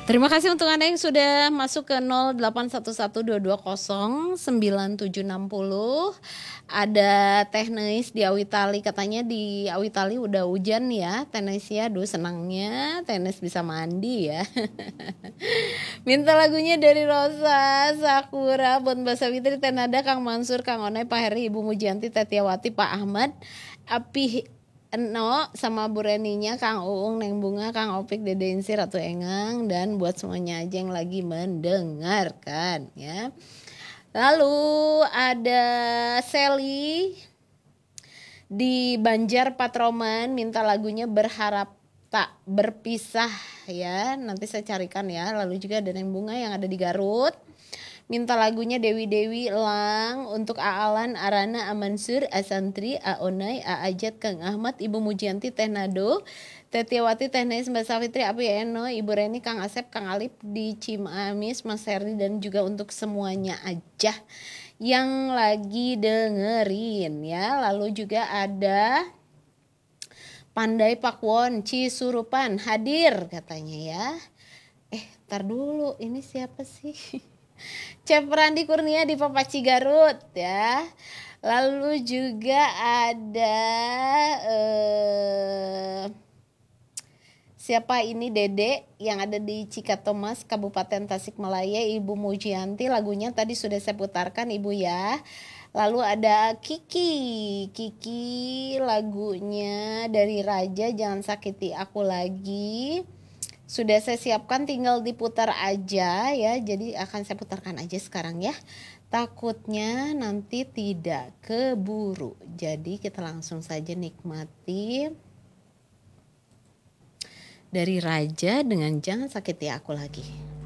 Terima kasih untuk Anda yang sudah masuk ke 081122097760. Ada Teh Neis di Awitali, katanya di Awitali udah hujan ya Teh Neis ya. Aduh senangnya Teh Neis bisa mandi ya. Minta lagunya dari Rosa, Sakura, Bon Basawitri, Tenada, Kang Mansur, Kang Onai, Pak Heri, Ibu Mujianti, Tetiawati, Pak Ahmad, Api Eno sama Bu Reninya, Kang Uung, Neng Bunga, Kang Opik, Dede Insi, Ratu Engang, dan buat semuanya aja yang lagi mendengarkan ya. Lalu ada Sally di Banjar Patroman, minta lagunya Berharap Tak Berpisah ya. Nanti saya carikan ya. Lalu juga ada Neng Bunga yang ada di Garut, minta lagunya Dewi Elang untuk Aalan, Arana, Amansur, Asantri, Aonai, Aajat, Kang Ahmad, Ibu Mujianti, Teh Nado, Tetiawati, Teh Neis, Mbak Safitri, Api Eno, Ibu Reni, Kang Asep, Kang Alip di Ciamis, Mas Herdi, dan juga untuk semuanya aja yang lagi dengerin ya. Lalu juga ada Pandai Pakwon, Cisurupan hadir katanya ya. Ntar dulu, ini siapa sih? Chef Randi Kurnia di Papaci Garut ya. Lalu juga ada siapa ini, Dede yang ada di Cikatomas, Kabupaten Tasikmalaya, Ibu Mujianti. Lagunya tadi sudah saya putarkan Ibu ya. Lalu ada Kiki lagunya dari Raja, Jangan Sakiti Aku Lagi. Sudah saya siapkan, tinggal diputar aja ya. Jadi akan saya putarkan aja sekarang ya. Takutnya nanti tidak keburu. Jadi kita langsung saja nikmati dari Raja dengan Jangan Sakiti Aku Lagi.